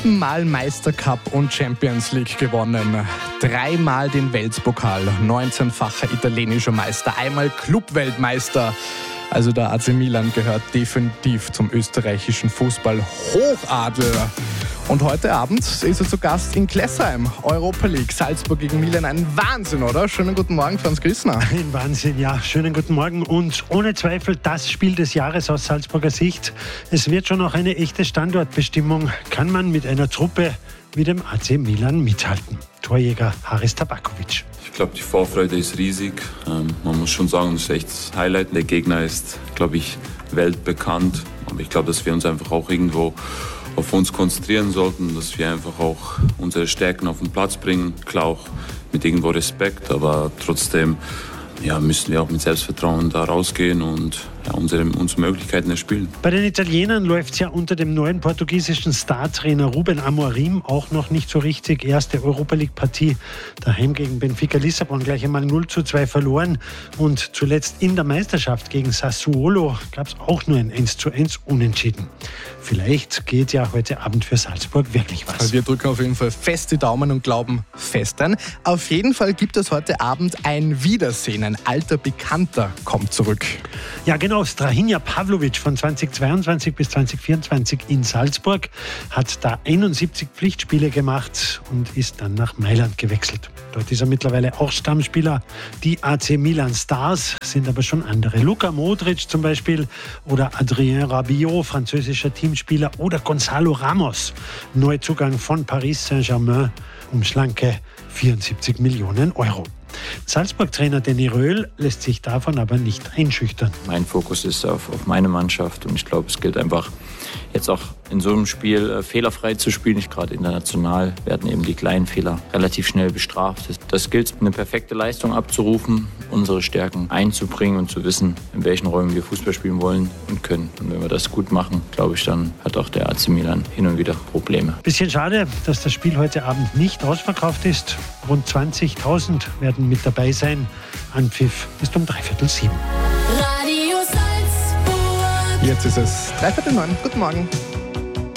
7-mal Meistercup und Champions League gewonnen, 3-mal den Weltpokal, 19-facher italienischer Meister, einmal Clubweltmeister. Also der AC Milan gehört definitiv zum österreichischen Fußball-Hochadel. Und heute Abend ist er zu Gast in Klessheim, Europa League, Salzburg gegen Milan. Ein Wahnsinn, oder? Schönen guten Morgen, Franz Grissner. Ein Wahnsinn, ja. Schönen guten Morgen und ohne Zweifel das Spiel des Jahres aus Salzburger Sicht. Es wird schon noch eine echte Standortbestimmung. Kann man mit einer Truppe wie dem AC Milan mithalten? Torjäger Haris Tabakovic. Ich glaube, die Vorfreude ist riesig. Man muss schon sagen, das ist echt das Highlight. Der Gegner ist, glaube ich, weltbekannt. Aber ich glaube, dass wir uns einfach auch irgendwo auf uns konzentrieren sollten, dass wir einfach auch unsere Stärken auf den Platz bringen. Klar auch mit irgendwo Respekt, aber trotzdem müssen wir auch mit Selbstvertrauen da rausgehen und unsere Möglichkeiten erspielen. Bei den Italienern läuft es ja unter dem neuen portugiesischen Startrainer Ruben Amorim auch noch nicht so richtig. Erste Europa-League-Partie daheim gegen Benfica Lissabon gleich einmal 0:2 verloren. Und zuletzt in der Meisterschaft gegen Sassuolo gab es auch nur ein 1:1 Unentschieden. Vielleicht geht ja heute Abend für Salzburg wirklich was. Wir drücken auf jeden Fall fest die Daumen und glauben fest dran. Auf jeden Fall gibt es heute Abend ein Wiedersehen. Ein alter Bekannter kommt zurück. Ja, genau. Strahinja Pavlovic von 2022 bis 2024 in Salzburg hat da 71 Pflichtspiele gemacht und ist dann nach Mailand gewechselt. Dort ist er mittlerweile auch Stammspieler. Die AC Milan Stars sind aber schon andere. Luka Modric zum Beispiel oder Adrien Rabiot, französischer Teamspieler, oder Gonzalo Ramos, Neuzugang von Paris Saint-Germain, um schlanke 74 Millionen Euro. Salzburg-Trainer Danny Röhl lässt sich davon aber nicht einschüchtern. Mein Fokus ist auf meine Mannschaft und ich glaube, es gilt einfach jetzt auch in so einem Spiel fehlerfrei zu spielen. Nicht gerade international werden eben die kleinen Fehler relativ schnell bestraft. Das gilt, eine perfekte Leistung abzurufen, unsere Stärken einzubringen und zu wissen, in welchen Räumen wir Fußball spielen wollen und können. Und wenn wir das gut machen, glaube ich, dann hat auch der AC Milan hin und wieder Probleme. Bisschen schade, dass das Spiel heute Abend nicht ausverkauft ist. Rund 20.000 werden mit dabei sein. Anpfiff ist um 6:45. Jetzt ist es 6:45. Guten Morgen.